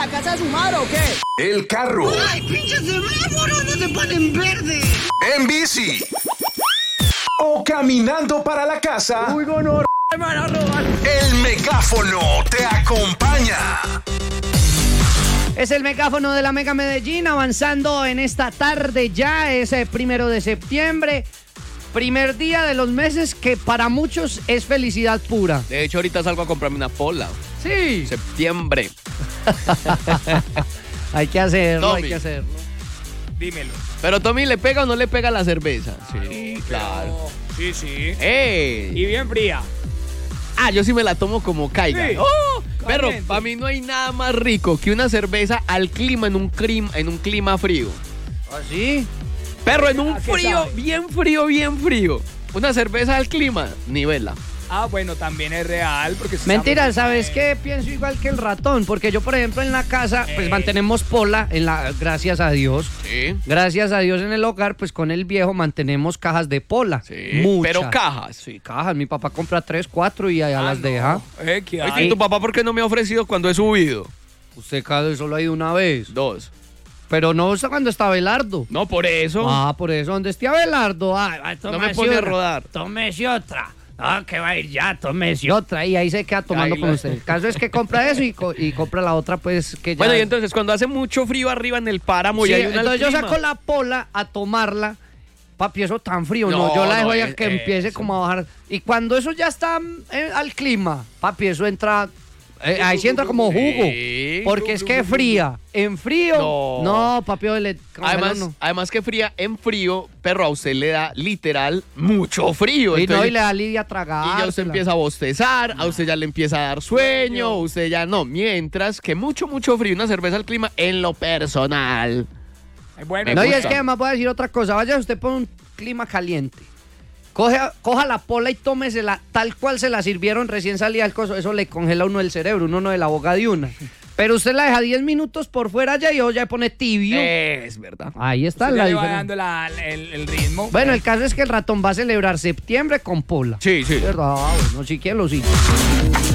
la casa de su madre o qué? El carro. ¡Ay, pinche semáforo! ¡No se ponen verde! En bici. O caminando para la casa. Uy, gonorrea, me van a robar. El megáfono te acompaña. Es el megáfono de la Mega Medellín, avanzando en esta tarde ya, es el 1 de septiembre, primer día de los meses que para muchos es felicidad pura. De hecho, ahorita salgo a comprarme una pola. Sí. Septiembre. Hay que hacerlo, Tommy. hay que hacerlo. Dímelo. Pero Tommy, ¿le pega o no le pega la cerveza? Sí, claro. Sí, sí. ¡Ey! Y bien fría. Ah, yo sí me la tomo como caiga. Sí. ¡Oh! Perro, Caliente. para mí no hay nada más rico que una cerveza al clima en un clima frío. ¿Así? Perro, en un ¿A qué frío, sabe? bien frío, bien frío. Una cerveza al clima, nivela. Ah, bueno, también es real. Porque si Mentira, estamos- ¿sabes qué? Pienso igual que el ratón, porque yo, por ejemplo, en la casa, pues mantenemos pola, gracias a Dios. Sí. Gracias a Dios en el hogar, pues con el viejo mantenemos cajas de pola. Sí. Muchas. Pero cajas. Sí, cajas. Mi papá compra 3, 4 y allá Ah, las no. deja. ¿Qué Oye, hay? ¿y tu papá por qué no me ha ofrecido cuando he subido? Usted cada vez solo ha ido una vez. 2. Pero no usa cuando está Abelardo. No, por eso. Ah, por eso, donde esté Abelardo. No me pone a rodar. Tómese otra. No, que va a ir ya, tómese otra. Y ahí se queda tomando Ahí con la- usted. El caso es que compra eso y compra la otra, pues que ya. Bueno, y entonces cuando hace mucho frío arriba en el páramo Sí, y hay una entonces yo clima. saco la pola a tomarla. Papi, eso tan frío, no, No, yo la dejo no, ahí es- a que empiece eso. como a bajar. Y cuando eso ya está al clima, papi, eso entra, ahí sí entra como jugo. Sí. Porque es que fría, en frío, no, papi, Además que fría en frío, perro, a usted le da literal mucho frío. y no, Entonces- y le da lidia a tragar. y ya usted empieza a bostezar, a usted ya le empieza a dar sueño, usted ya no. Mientras que mucho frío, una cerveza al clima en lo personal. Bueno, No, y gusta. es que además voy a decir otra cosa. Vaya usted por un clima caliente. Coja la pola y tómesela tal cual se la sirvieron recién salida del coso. Eso le congela a uno el cerebro, uno no de la boca de una. Pero usted la deja 10 minutos por fuera ya y ya le pone tibio. Es verdad. Ahí está usted la ya le va diferencia. dando el ritmo. Bueno, el caso es que el ratón va a celebrar septiembre con pola. Sí, sí. ¿Verdad? Ah, bueno, si quiere lo sigue.